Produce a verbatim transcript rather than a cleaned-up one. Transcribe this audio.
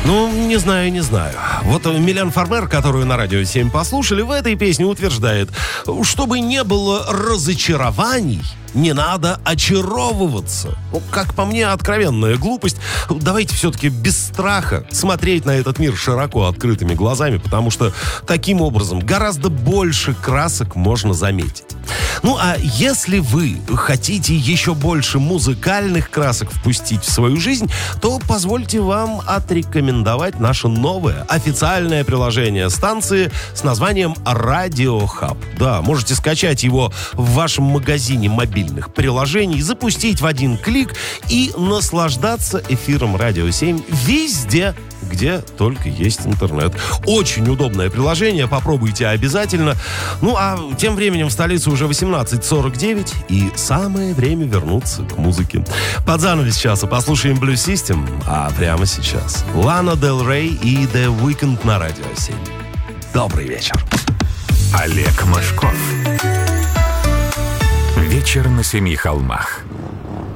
Ну, не знаю, не знаю. Вот Милен Фармер, которую на Радио семь послушали, в этой песне утверждает, чтобы не было разочарований, не надо очаровываться. Ну, как по мне, откровенная глупость. Давайте все-таки без страха смотреть на этот мир широко открытыми глазами, потому что таким образом гораздо больше красок можно заметить. Ну, а если вы хотите еще больше музыкальных красок впустить в свою жизнь, то позвольте вам отрекомендовать наше новое официальное приложение станции с названием Radio Hub. Да, можете скачать его в вашем магазине мобильных приложений, запустить в один клик и наслаждаться эфиром Радио семь везде, где только есть интернет. Очень удобное приложение, попробуйте обязательно. Ну, а тем временем в столице уже восемнадцать сорок девять, и самое время вернуться к музыке. Под занавес часа послушаем Blue System, а прямо сейчас Лана Дель Рей и The Weeknd на Радио семь. Добрый вечер. Олег Мошков. Вечер на семи холмах.